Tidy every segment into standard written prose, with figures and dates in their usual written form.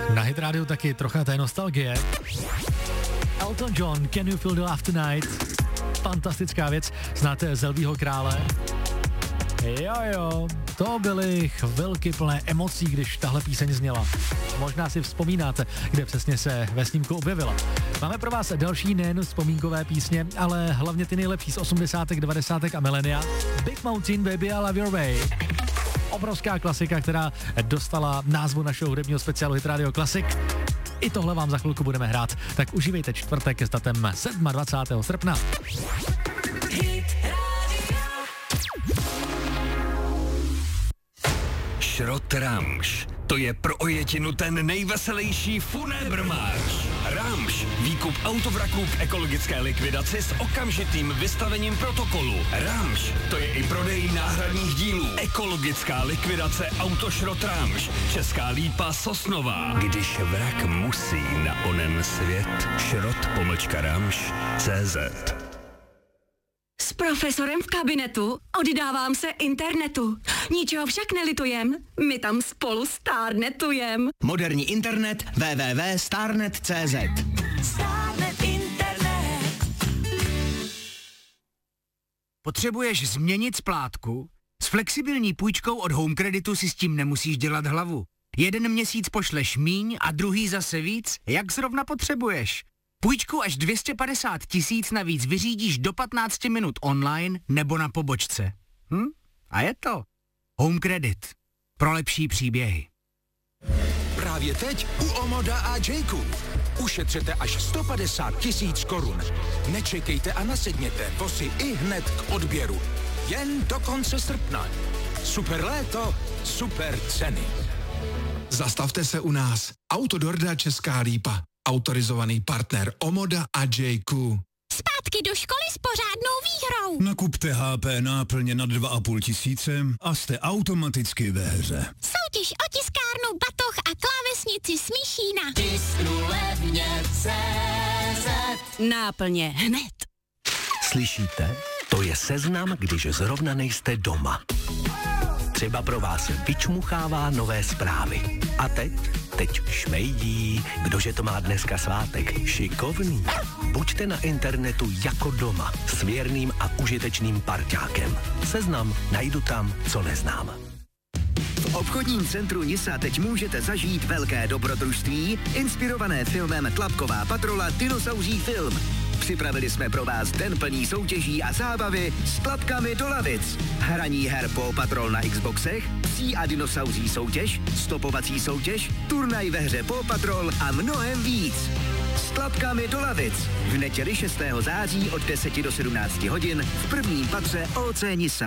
Na Hit Radio taky trocha té nostalgie. Elton John, Can You Feel the Love Tonight? Fantastická věc, znáte Zelvího krále? Jo, to byly chvilky plné emocí, když tahle píseň zněla. Možná si vzpomínáte, kde přesně se ve snímku objevila. Máme pro vás další nejen vzpomínkové písně, ale hlavně ty nejlepší z 80., 90. a milenia. Big Mountain, Baby, I Love Your Way. Obrovská klasika, která dostala názvu našeho hudebního speciálu Hit Radio Classic. I tohle vám za chvilku budeme hrát, tak užívejte čtvrtek s datem 27. srpna. Šrot Ramš. To je pro ojetinu ten nejveselější funébrmář. Ramš. Výkup autovraků k ekologické likvidaci s okamžitým vystavením protokolu. Ramš. To je i prodej náhradních dílů. Ekologická likvidace Autošrot Ramš. Česká Lípa, Sosnová. Když vrak musí na onen svět. Šrot-Ramš.cz. S profesorem v kabinetu oddávám se internetu. Ničeho však nelitujem, my tam spolu stárnetujem. Moderní internet www.starnet.cz. Stárnet internet. Potřebuješ změnit splátku? S flexibilní půjčkou od Home Creditu si s tím nemusíš dělat hlavu. Jeden měsíc pošleš míň a druhý zase víc, jak zrovna potřebuješ. Půjčku až 250 000 navíc vyřídíš do 15 minut online nebo na pobočce. A je to Home Credit. Pro lepší příběhy. Právě teď u Omoda a Jayku. Ušetřete až 150 000 korun. Nečekejte a nasedněte, to si i hned k odběru. Jen do konce srpna. Super léto, super ceny. Zastavte se u nás. Autodorda Česká Lípa. Autorizovaný partner Omoda a Jayku. Zpátky do školy s pořádnou výhrou. Nakupte HP náplně na 2 500 a jste automaticky ve hře. Soutěž o tiskárnu, batoh a klávesnici Smíšína. Tisknu levně CZ. Náplně hned. Slyšíte? To je seznam, když zrovna nejste doma. Třeba pro vás vyčmuchává nové zprávy. A teď šmejdí, kdože to má dneska svátek, šikovný. Buďte na internetu jako doma, s věrným a užitečným parťákem. Seznam najdu tam, co neznám. V obchodním centru Nisa teď můžete zažít velké dobrodružství, inspirované filmem Tlapková patrola Dinosauří film. Připravili jsme pro vás den plný soutěží a zábavy s tlapkami do lavic. Hraní her Paw Patrol na Xboxech, psí a dinosauří soutěž, stopovací soutěž, turnaj ve hře Paw Patrol a mnohem víc. S tlapkami do lavic. V neděli 6. září od 10 do 17 hodin v prvním patře OC Nisa.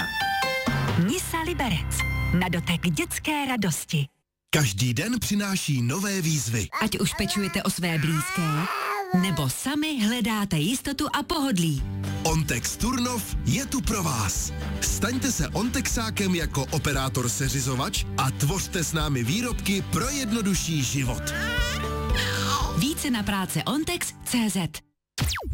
Nisa Liberec. Na dotek dětské radosti. Každý den přináší nové výzvy. Ať už pečujete o své blízké, nebo sami hledáte jistotu a pohodlí. Ontex Turnov je tu pro vás. Staňte se Ontexákem jako operátor seřizovač a tvořte s námi výrobky pro jednodušší život. Více na práce Ontex.cz.